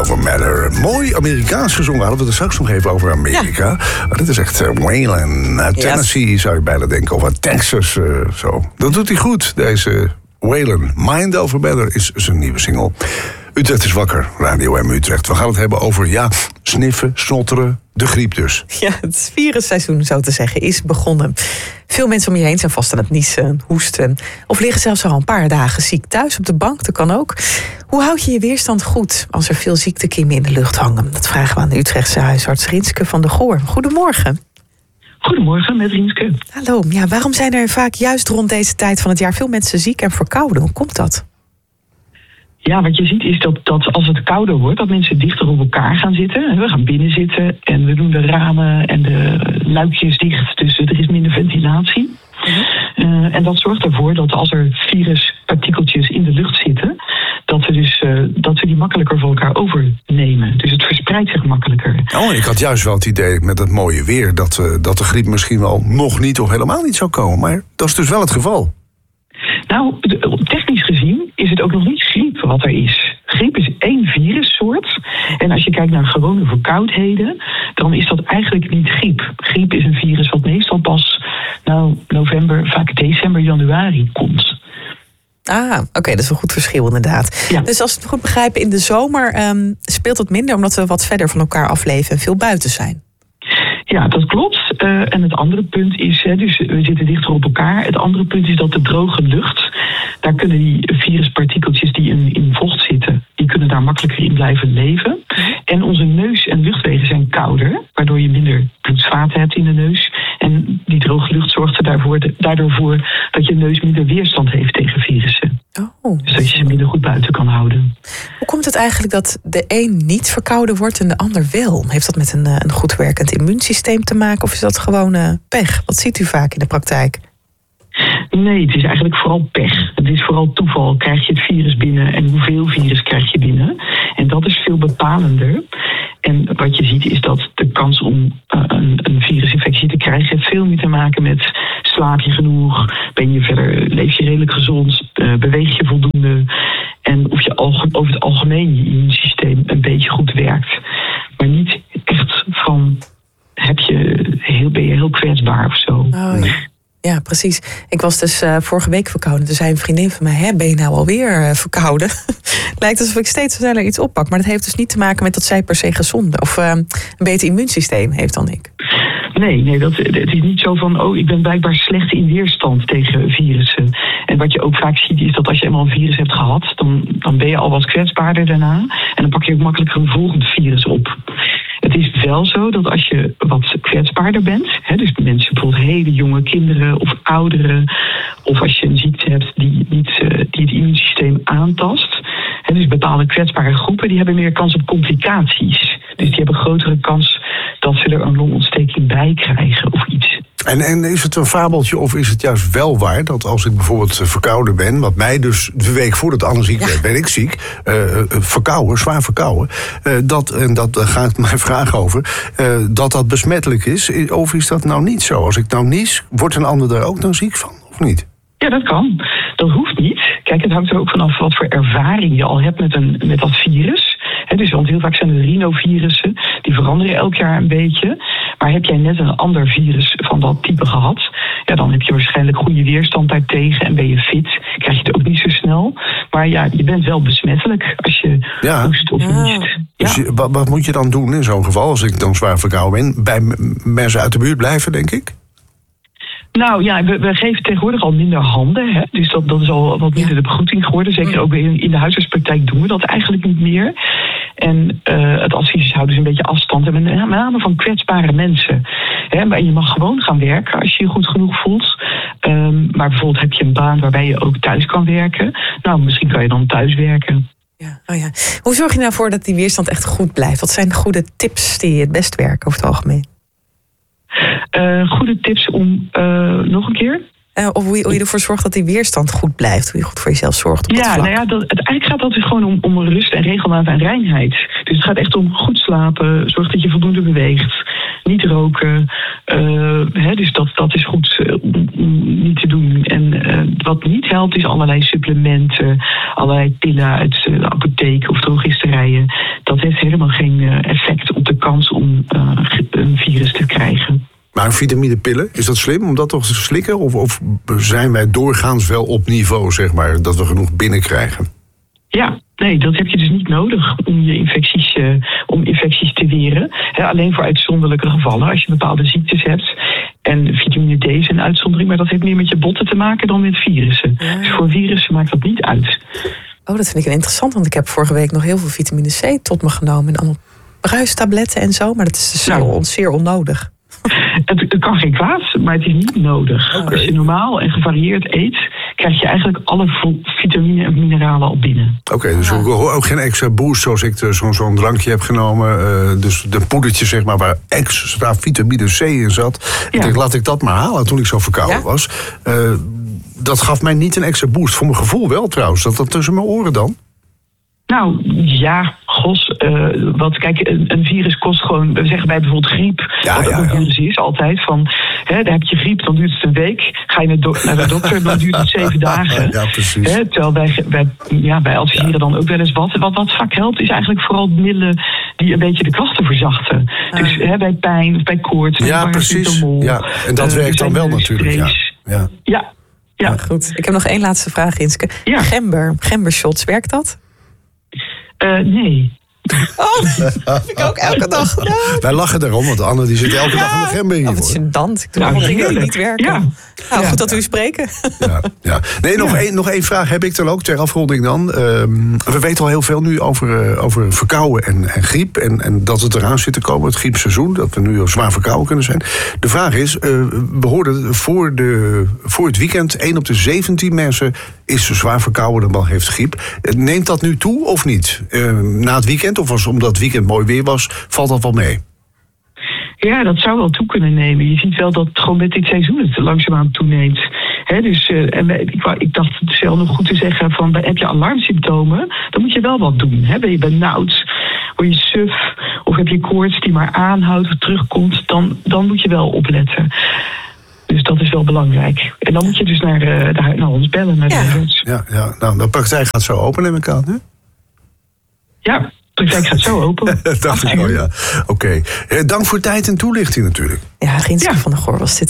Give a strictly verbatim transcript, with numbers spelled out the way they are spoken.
Over Matter. Mooi Amerikaans gezongen. Hadden we het er straks nog even over Amerika. Ja. Maar dit is echt uh, Waylon. Uit Tennessee yes. zou je bijna denken. Of uit Texas. Uh, zo. Dat doet hij goed, deze Waylon. Mind Over Matter is zijn nieuwe single. Utrecht is wakker, Radio M Utrecht. We gaan het hebben over, ja, sniffen, snotteren, de griep dus. Ja, het virusseizoen, zo te zeggen, is begonnen. Veel mensen om je heen zijn vast aan het niezen, hoesten. Of liggen zelfs al een paar dagen ziek thuis op de bank, dat kan ook. Hoe houd je je weerstand goed als er veel ziektekiemen in de lucht hangen? Dat vragen we aan de Utrechtse huisarts Rinske van der Goor. Goedemorgen. Goedemorgen, met Rinske. Hallo, ja, waarom zijn er vaak juist rond deze tijd van het jaar veel mensen ziek en verkouden? Hoe komt dat? Ja, wat je ziet is dat, dat als het kouder wordt, dat mensen dichter op elkaar gaan zitten. We gaan binnen zitten en we doen de ramen en de luikjes dicht. Dus er is minder ventilatie. Mm-hmm. Uh, en dat zorgt ervoor dat als er viruspartikeltjes in de lucht zitten, dat we, dus, uh, dat we die makkelijker van elkaar overnemen. Dus het verspreidt zich makkelijker. Oh, ik had juist wel het idee met het mooie weer dat, uh, dat de griep misschien wel nog niet of helemaal niet zou komen. Maar dat is dus wel het geval. Nou, technisch gezien is het ook nog niet griep wat er is. Griep is één virussoort. En als je kijkt naar gewone verkoudheden, dan is dat eigenlijk niet griep. Griep is een virus wat meestal pas nou, november, vaak december, januari komt. Ah, oké, okay, dat is een goed verschil inderdaad. Ja. Dus als we het goed begrijpen, in de zomer um, speelt het minder omdat we wat verder van elkaar afleven en veel buiten zijn. Ja, dat klopt. Uh, en het andere punt is, hè, dus we zitten dichter op elkaar. Het andere punt is dat de droge lucht, daar kunnen die viruspartikeltjes die in, in vocht zitten, die kunnen daar makkelijker in blijven leven. En onze neus en luchtwegen zijn kouder, waardoor je minder bloedvaten hebt in de neus. En die droge lucht zorgt er daarvoor, daardoor voor dat je neus minder weerstand heeft tegen virussen. Oh. Dus dat je ze minder goed buiten kan houden. Hoe komt het eigenlijk dat de een niet verkouden wordt en de ander wel? Heeft dat met een, een goed werkend immuunsysteem te maken of is dat gewoon uh, pech? Wat ziet u vaak in de praktijk? Nee, het is eigenlijk vooral pech. Het is vooral toeval. Krijg je het virus binnen en hoeveel virus krijg je binnen? En dat is veel bepalender. En wat je ziet is dat de kans om uh, een, een virusinfectie te krijgen heeft veel meer te maken met slaap je genoeg, ben je verder, leef je redelijk gezond, uh, beweeg je voldoende en of je alge- over het algemeen je immuunsysteem een beetje goed werkt. Maar niet echt van heb je heel, ben je heel kwetsbaar of zo. Oh, ja. Ja, precies. Ik was dus uh, vorige week verkouden. Toen zei een vriendin van mij, hè, ben je nou alweer uh, verkouden? Lijkt alsof ik steeds sneller iets oppak. Maar dat heeft dus niet te maken met dat zij per se gezonder of uh, een beter immuunsysteem heeft dan ik. Nee, nee dat, het is niet zo van, oh, ik ben blijkbaar slecht in weerstand tegen virussen. En wat je ook vaak ziet is dat als je eenmaal een virus hebt gehad, dan, dan ben je al wat kwetsbaarder daarna. En dan pak je ook makkelijker een volgend virus op. Het is wel zo dat als je wat kwetsbaarder bent, hè, dus mensen bijvoorbeeld hele jonge kinderen of ouderen, of als je een ziekte hebt die, niet, uh, die het immuunsysteem aantast, hè, dus bepaalde kwetsbare groepen, die hebben meer kans op complicaties. Dus die hebben grotere kans dat ze er een longontsteking bij krijgen of iets. En, en is het een fabeltje of is het juist wel waar dat als ik bijvoorbeeld verkouden ben, wat mij dus de week voordat Anne ziek werd, ja. ben ik ziek, uh, verkouden, zwaar verkouden, uh, dat, en dat daar gaat mijn vraag over, uh, dat dat besmettelijk is, of is dat nou niet zo? Als ik nou nies, wordt een ander daar ook dan ziek van, of niet? Ja, dat kan. Dat hoeft niet. Kijk, het hangt er ook vanaf wat voor ervaring je al hebt met, een, met dat virus. He, dus, want heel vaak zijn de rhinovirussen, die veranderen elk jaar een beetje. Maar heb jij net een ander virus van dat type gehad, ja, dan heb je waarschijnlijk goede weerstand daartegen en ben je fit. Krijg je het ook niet zo snel. Maar ja, je bent wel besmettelijk als je ja. hoest of ja. niest. Ja. Dus je, wat, wat moet je dan doen in zo'n geval, als ik dan zwaar verkouden ben? Bij m- mensen uit de buurt blijven, denk ik? Nou ja, we, we geven tegenwoordig al minder handen. Hè? Dus dat, dat is al wat minder de begroeting geworden. Zeker ook in, in de huisartspraktijk doen we dat eigenlijk niet meer. En uh, het advies is houden dus een beetje afstand. En met name van kwetsbare mensen. Hè? Maar je mag gewoon gaan werken als je je goed genoeg voelt. Um, maar bijvoorbeeld heb je een baan waarbij je ook thuis kan werken. Nou, misschien kan je dan thuis werken. Ja, oh ja. Hoe zorg je nou voor dat die weerstand echt goed blijft? Wat zijn de goede tips die het best werken over het algemeen? Uh, goede tips om, uh, nog een keer? Uh, of hoe je, hoe je ervoor zorgt dat die weerstand goed blijft. Hoe je goed voor jezelf zorgt op dat ja, vlak. Nou ja, dat, het, eigenlijk gaat het dus gewoon om, om rust en regelmaat en reinheid. Dus het gaat echt om goed slapen. Zorg dat je voldoende beweegt. Niet roken. Uh, hè, dus dat, dat is goed uh, om niet te doen. En uh, wat niet helpt is allerlei supplementen. Allerlei pillen uit de apotheek of drogisterijen. dat heeft helemaal geen uh, effect op de kans om uh, een virus te krijgen. Maar vitaminepillen, is dat slim om dat toch te slikken? Of, of zijn wij doorgaans wel op niveau, zeg maar, dat we genoeg binnenkrijgen? Ja, nee, dat heb je dus niet nodig om je infecties, uh, om infecties te weren. He, alleen voor uitzonderlijke gevallen, als je bepaalde ziektes hebt. En vitamine D is een uitzondering, maar dat heeft meer met je botten te maken dan met virussen. Ja. Dus voor virussen maakt dat niet uit. Oh, dat vind ik interessant, want ik heb vorige week nog heel veel vitamine C tot me genomen. En allemaal bruistabletten en zo, maar dat is dus nou, zeer onnodig. Het, het kan geen kwaad, maar het is niet nodig. Okay. Als je normaal en gevarieerd eet, krijg je eigenlijk alle vitamine en mineralen al binnen. Oké, okay, dus ja. ook, ook geen extra boost zoals ik zo'n zo'n drankje heb genomen. Uh, dus de poedertje, zeg maar, waar extra vitamine C in zat. Ja. Ik dacht, laat ik dat maar halen toen ik zo verkouden ja? was. Uh, dat gaf mij niet een extra boost. Voor mijn gevoel wel trouwens. Dat dat tussen mijn oren dan? Nou, ja, gos. Uh, wat, kijk, een, een virus kost gewoon, we zeggen bij bijvoorbeeld griep, ja, wat ja, ook een ja. virus is, altijd van, hè, dan heb je griep, dan duurt het een week. Ga je naar, do- naar de dokter, dan duurt het zeven dagen. Ja, precies. Hè, terwijl wij, wij, ja, wij adviseren ja. dan ook wel eens wat. Wat, wat vaak helpt, is eigenlijk vooral middelen die een beetje de klachten verzachten. Ah. Dus hè, bij pijn of bij koorts. Ja, bij precies. Ja. En dat uh, werkt dan wel natuurlijk. Ja. Ja. Ja. Ja. Ja, goed. Ik heb nog één laatste vraag, Inske. Ja. Gember, gembershots, werkt dat? Uh, nee. Oh, dat vind ik ook elke dag. Ja. Wij lachen daarom, want Anne die zit elke ja. dag aan de gember hier. Oh, wat gênant. Ik doe allemaal ja, dingen die niet werken. Ja. Nou, goed ja. dat we u spreken. Ja, ja. Nee, nog, ja. één, nog één vraag heb ik dan ook ter afronding dan. Um, we weten al heel veel nu over, uh, over verkouden en, en griep. En, en dat het eraan zit te komen, het griepseizoen. Dat we nu zwaar verkouden kunnen zijn. De vraag is, uh, we hoorden voor, de, voor het weekend... één op de zeventien mensen is zwaar verkouden dan heeft griep. Neemt dat nu toe of niet? Uh, na het weekend, of was omdat het weekend mooi weer was, valt dat wel mee? Ja, dat zou wel toe kunnen nemen. Je ziet wel dat het gewoon met dit seizoen het langzaamaan toeneemt. He, dus, uh, en ik, ik dacht het is wel nog goed te zeggen van, heb je alarmsymptomen, dan moet je wel wat doen. He, ben je benauwd, word je suf, of heb je koorts die maar aanhoudt of terugkomt, dan, dan moet je wel opletten. Dus dat is wel belangrijk. En dan moet je dus naar, uh, naar, naar ons bellen. Naar ja. de arts. Ja, ja, nou, de praktijk gaat zo open, neem ik aan, hè? Ja, de praktijk gaat zo open. Dat dacht ik wel, ja. Oké. Okay. Dank voor tijd en toelichting natuurlijk. Ja, Ginske ja. van der Goor was dit.